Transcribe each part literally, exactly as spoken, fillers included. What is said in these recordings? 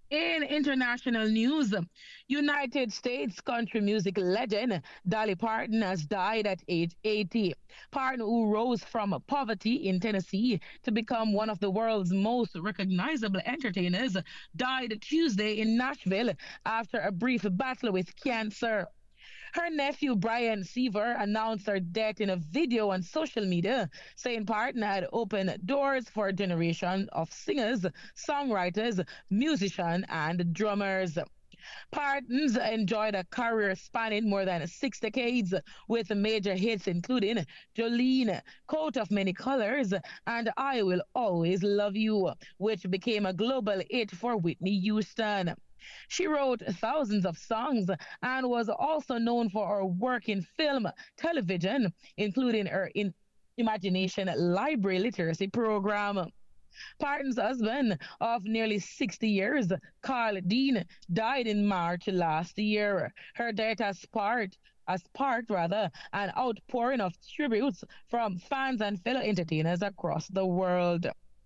In international news, United States country music legend Dolly Parton has died at age eighty. Parton, who rose from poverty in Tennessee to become one of the world's most recognizable entertainers, died Tuesday in Nashville after a brief battle with cancer. Her nephew Brian Seaver announced her death in a video on social media, saying Parton had opened doors for a generation of singers, songwriters, musicians, and drummers. Parton's enjoyed a career spanning more than six decades with major hits including Jolene, Coat of Many Colors, and I Will Always Love You, which became a global hit for Whitney Houston. She wrote thousands of songs and was also known for her work in film, television, including her in Imagination Library Literacy Program. Parton's husband of nearly sixty years, Carl Dean, died in March last year. Her death has sparked has sparked rather an outpouring of tributes from fans and fellow entertainers across the world.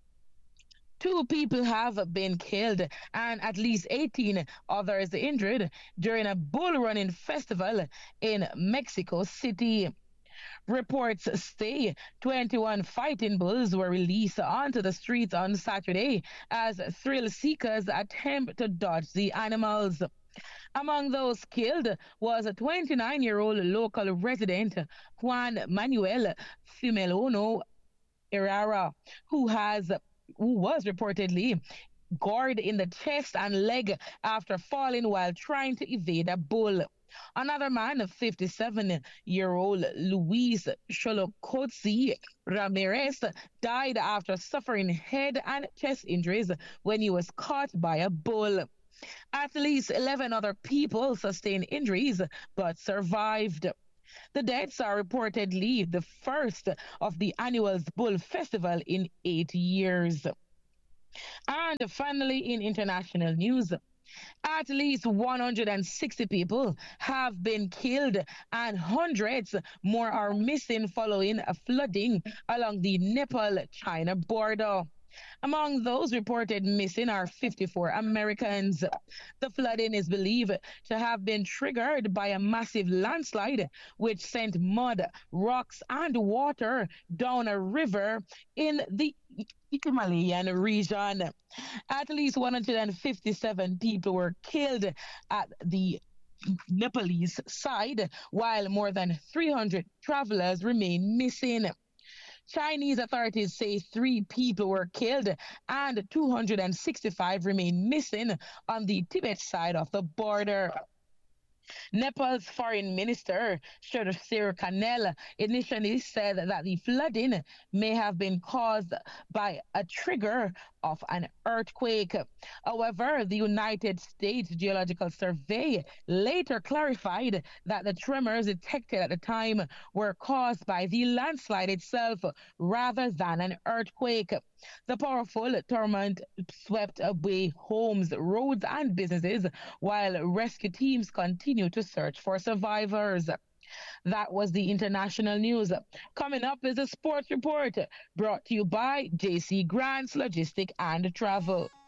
Two people have been killed and at least eighteen others injured during a bull running festival in Mexico City. Reports say twenty-one fighting bulls were released onto the streets on Saturday as thrill seekers attempt to dodge the animals. Among those killed was a twenty-nine year old local resident, Juan Manuel Fimelono Herrera, who has who was reportedly gored in the chest and leg after falling while trying to evade a bull. Another man, fifty-seven year old Luis Xolocotzi Ramirez, died after suffering head and chest injuries when he was caught by a bull. At least eleven other people sustained injuries but survived. The deaths are reportedly the first of the annual Bull Festival in eight years. And finally, in international news, at least one hundred sixty people have been killed and hundreds more are missing following a flooding along the Nepal China border. Among those reported missing are fifty-four Americans. The flooding is believed to have been triggered by a massive landslide which sent mud, rocks, and water down a river in the Himalayan region. At least one hundred fifty-seven people were killed at the Nepalese side, while more than three hundred travelers remain missing. Chinese authorities say three people were killed and two hundred sixty-five remain missing on the Tibet side of the border. Nepal's foreign minister, Sir Kanel, initially said that the flooding may have been caused by a trigger of an earthquake. However, the United States Geological Survey later clarified that the tremors detected at the time were caused by the landslide itself rather than an earthquake. The powerful torrent swept away homes, roads, and businesses while rescue teams continue to search for survivors. That was the international news. Coming up is a sports report brought to you by J C Grants Logistic and Travel.